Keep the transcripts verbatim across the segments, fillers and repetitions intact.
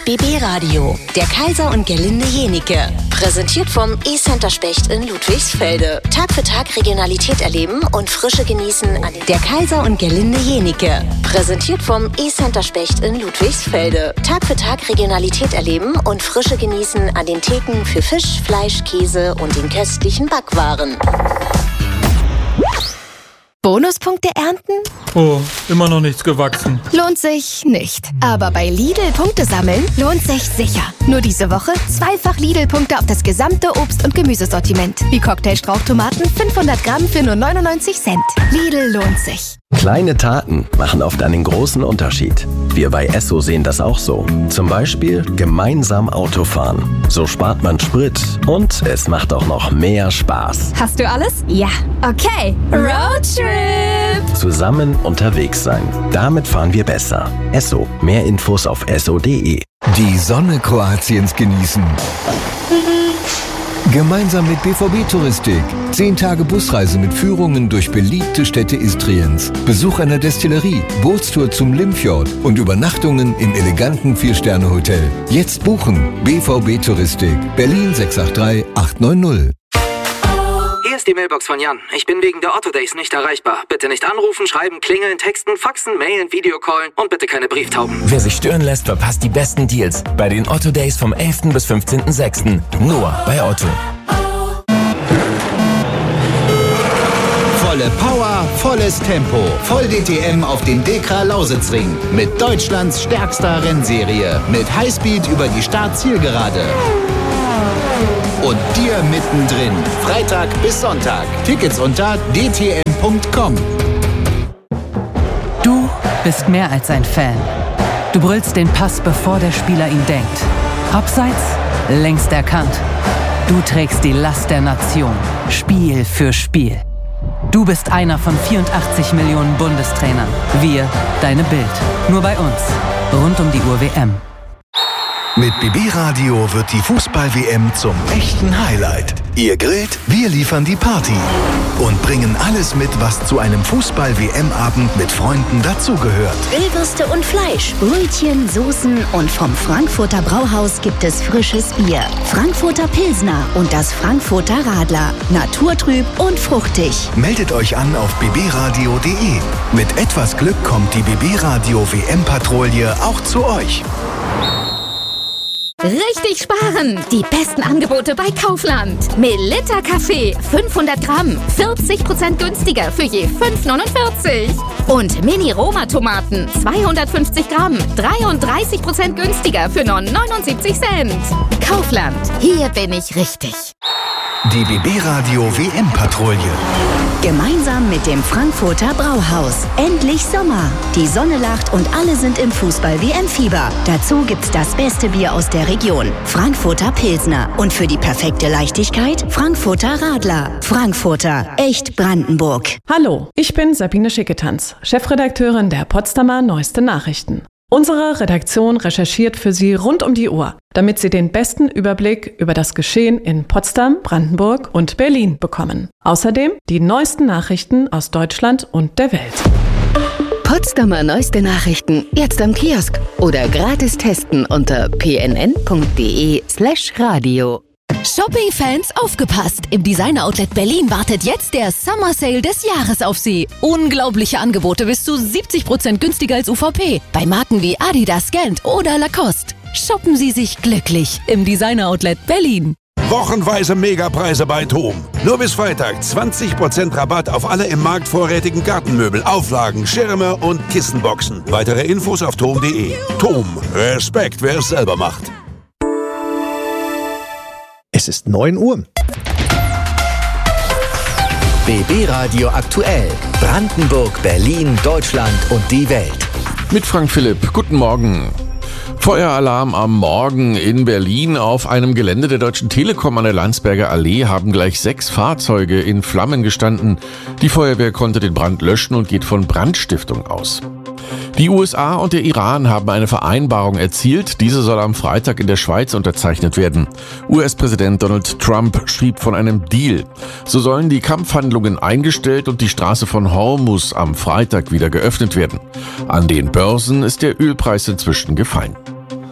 B B Radio, der Kaiser und Gerlinde Jenike. Präsentiert vom E-Center Specht in Ludwigsfelde. Tag für Tag Regionalität erleben und Frische genießen an den Der Kaiser und Gerlinde Jenike. Präsentiert vom E-Center Specht in Ludwigsfelde. Tag für Tag Regionalität erleben und Frische genießen an den Theken für Fisch, Fleisch, Käse und den köstlichen Backwaren. Bonuspunkte ernten? Oh, immer noch nichts gewachsen. Lohnt sich nicht. Aber bei Lidl Punkte sammeln lohnt sich sicher. Nur diese Woche zweifach Lidl-Punkte auf das gesamte Obst- und Gemüsesortiment. Wie Cocktailstrauchtomaten fünfhundert Gramm für nur neunundneunzig Cent. Lidl lohnt sich. Kleine Taten machen oft einen großen Unterschied. Wir bei Esso sehen das auch so. Zum Beispiel gemeinsam Autofahren. So spart man Sprit und es macht auch noch mehr Spaß. Hast du alles? Ja. Okay. Roadtrip! Zusammen unterwegs sein. Damit fahren wir besser. Esso. Mehr Infos auf esso punkt de. Die Sonne Kroatiens genießen. Gemeinsam mit B V B Touristik. Zehn Tage Busreise mit Führungen durch beliebte Städte Istriens. Besuch einer Destillerie, Bootstour zum Limfjord und Übernachtungen im eleganten Vier-Sterne-Hotel. Jetzt buchen. B V B Touristik. Berlin sechs acht drei acht neun null. Hier ist die Mailbox von Jan. Ich bin wegen der Otto Days nicht erreichbar. Bitte nicht anrufen, schreiben, klingeln, texten, faxen, mailen, Videocallen und bitte keine Brieftauben. Wer sich stören lässt, verpasst die besten Deals bei den Otto Days vom elften bis fünfzehnten sechsten Nur bei Otto. Volle Power, volles Tempo. Voll D T M auf dem Dekra Lausitzring. Mit Deutschlands stärkster Rennserie. Mit Highspeed über die Start-Zielgerade. Und dir mittendrin. Freitag bis Sonntag. Tickets unter d t m punkt com. Du bist mehr als ein Fan. Du brüllst den Pass, bevor der Spieler ihn denkt. Abseits, längst erkannt. Du trägst die Last der Nation. Spiel für Spiel. Du bist einer von vierundachtzig Millionen Bundestrainern. Wir, deine Bild. Nur bei uns. Rund um die Uhr W M. Mit B B Radio wird die Fußball-W M zum echten Highlight. Ihr grillt, wir liefern die Party. Und bringen alles mit, was zu einem Fußball-W M-Abend mit Freunden dazugehört. Grillwürste und Fleisch, Brötchen, Soßen und vom Frankfurter Brauhaus gibt es frisches Bier. Frankfurter Pilsner und das Frankfurter Radler. Naturtrüb und fruchtig. Meldet euch an auf b b radio punkt de. Mit etwas Glück kommt die B B Radio W M-Patrouille auch zu euch. Richtig sparen! Die besten Angebote bei Kaufland. Melitta Kaffee, fünfhundert Gramm, vierzig Prozent günstiger für je fünf neunundvierzig. Und Mini-Roma-Tomaten, zweihundertfünfzig Gramm, dreiunddreißig Prozent günstiger für nur neunundsiebzig Cent. Kaufland, hier bin ich richtig. Die B B Radio W M-Patrouille. Gemeinsam mit dem Frankfurter Brauhaus. Endlich Sommer. Die Sonne lacht und alle sind im Fußball-W M-Fieber. Dazu gibt's das beste Bier aus der Region. Frankfurter Pilsner. Und für die perfekte Leichtigkeit Frankfurter Radler. Frankfurter. Echt Brandenburg. Hallo, ich bin Sabine Schicketanz, Chefredakteurin der Potsdamer Neueste Nachrichten. Unsere Redaktion recherchiert für Sie rund um die Uhr, damit Sie den besten Überblick über das Geschehen in Potsdam, Brandenburg und Berlin bekommen. Außerdem die neuesten Nachrichten aus Deutschland und der Welt. Potsdamer Neueste Nachrichten jetzt am Kiosk oder gratis testen unter p n n punkt d e slash radio. Shopping-Fans, aufgepasst! Im Designer-Outlet Berlin wartet jetzt der Summer Sale des Jahres auf Sie. Unglaubliche Angebote bis zu siebzig Prozent günstiger als U V P. Bei Marken wie Adidas, Gant oder Lacoste. Shoppen Sie sich glücklich im Designer-Outlet Berlin. Wochenweise Megapreise bei TOM. Nur bis Freitag zwanzig Prozent Rabatt auf alle im Markt vorrätigen Gartenmöbel, Auflagen, Schirme und Kissenboxen. Weitere Infos auf tom punkt de. TOM. Respekt, wer es selber macht. Es ist neun Uhr. B B Radio aktuell. Brandenburg, Berlin, Deutschland und die Welt. Mit Frank Philipp. Guten Morgen. Feueralarm am Morgen in Berlin. Auf einem Gelände der Deutschen Telekom an der Landsberger Allee haben gleich sechs Fahrzeuge in Flammen gestanden. Die Feuerwehr konnte den Brand löschen und geht von Brandstiftung aus. Die U S A und der Iran haben eine Vereinbarung erzielt. Diese soll am Freitag in der Schweiz unterzeichnet werden. U S-Präsident Donald Trump schrieb von einem Deal. So sollen die Kampfhandlungen eingestellt und die Straße von Hormuz am Freitag wieder geöffnet werden. An den Börsen ist der Ölpreis inzwischen gefallen.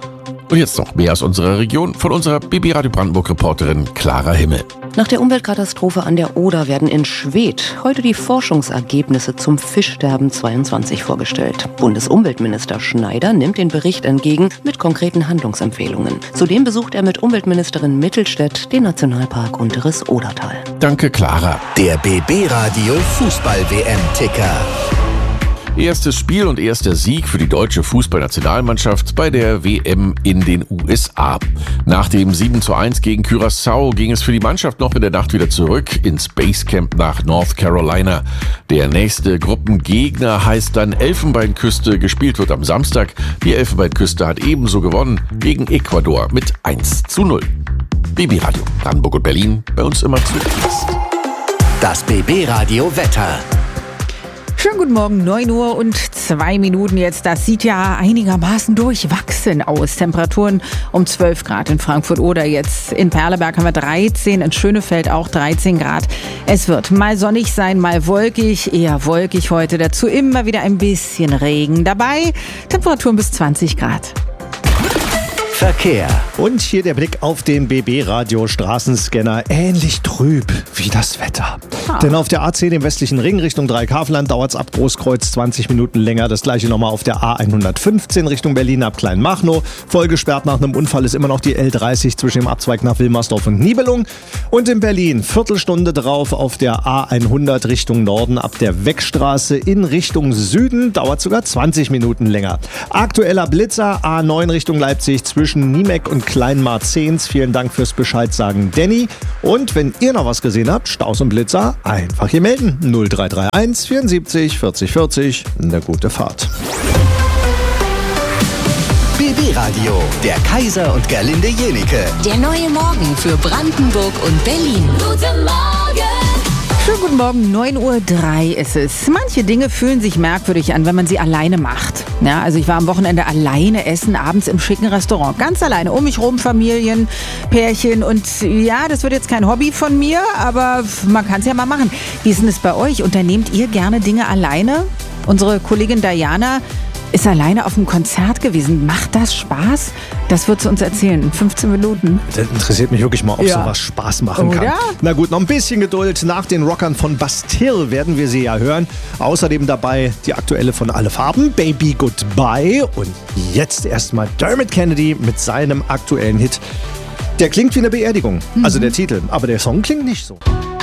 Und jetzt noch mehr aus unserer Region von unserer B B Radio Brandenburg-Reporterin Clara Himmel. Nach der Umweltkatastrophe an der Oder werden in Schwedt heute die Forschungsergebnisse zum Fischsterben zweiundzwanzig vorgestellt. Bundesumweltminister Schneider nimmt den Bericht entgegen mit konkreten Handlungsempfehlungen. Zudem besucht er mit Umweltministerin Mittelstädt den Nationalpark Unteres Odertal. Danke, Clara. Der B B Radio Fußball-W M-Ticker. Erstes Spiel und erster Sieg für die deutsche Fußballnationalmannschaft bei der W M in den U S A. Nach dem sieben zu eins gegen Curaçao ging es für die Mannschaft noch in der Nacht wieder zurück ins Basecamp nach North Carolina. Der nächste Gruppengegner heißt dann Elfenbeinküste. Gespielt wird am Samstag. Die Elfenbeinküste hat ebenso gewonnen gegen Ecuador mit eins zu null. B B Radio Brandenburg und Berlin, bei uns immer zu. Das B B Radio Wetter. Schönen guten Morgen, neun Uhr und zwei Minuten jetzt. Das sieht ja einigermaßen durchwachsen aus. Temperaturen um zwölf Grad in Frankfurt oder jetzt in Perleberg haben wir dreizehn, in Schönefeld auch dreizehn Grad. Es wird mal sonnig sein, mal wolkig, eher wolkig heute. Dazu immer wieder ein bisschen Regen dabei. Temperaturen bis zwanzig Grad. Verkehr. Und hier der Blick auf den B B Radio Straßenscanner. Ähnlich trüb wie das Wetter. Ah. Denn auf der A zehn im westlichen Ring Richtung Dreikarfland dauert es ab Großkreuz zwanzig Minuten länger. Das gleiche nochmal auf der A hundertfünfzehn Richtung Berlin ab Kleinmachnow. Voll gesperrt nach einem Unfall ist immer noch die L dreißig zwischen dem Abzweig nach Wilmersdorf und Nibelung. Und in Berlin Viertelstunde drauf auf der A hundert Richtung Norden ab der Weckstraße in Richtung Süden. Dauert sogar zwanzig Minuten länger. Aktueller Blitzer A neun Richtung Leipzig zwischen Niemek und Kleinmarzens. Vielen Dank fürs Bescheid sagen, Danny. Und wenn ihr noch was gesehen habt, Staus und Blitzer, einfach hier melden. null drei drei eins vierundsiebzig vierzig vierzig. Eine gute Fahrt. B B Radio, der Kaiser und Gerlinde Jenike. Der neue Morgen für Brandenburg und Berlin. Guten Morgen! Schönen guten Morgen, neun Uhr drei ist es. Manche Dinge fühlen sich merkwürdig an, wenn man sie alleine macht. Ja, also ich war am Wochenende alleine essen, abends im schicken Restaurant. Ganz alleine, um mich rum, Familien, Pärchen und ja, das wird jetzt kein Hobby von mir, aber man kann es ja mal machen. Wie ist denn es bei euch? Unternehmt ihr gerne Dinge alleine? Unsere Kollegin Diana ist alleine auf einem Konzert gewesen. Macht das Spaß? Das wird sie uns erzählen in fünfzehn Minuten. Das interessiert mich wirklich mal, ob ja. sowas Spaß machen kann. Oder? Na gut, noch ein bisschen Geduld. Nach den Rockern von Bastille werden wir sie ja hören. Außerdem dabei die aktuelle von Alle Farben, Baby Goodbye. Und jetzt erstmal Dermot Kennedy mit seinem aktuellen Hit. Der klingt wie eine Beerdigung, mhm. also der Titel. Aber der Song klingt nicht so.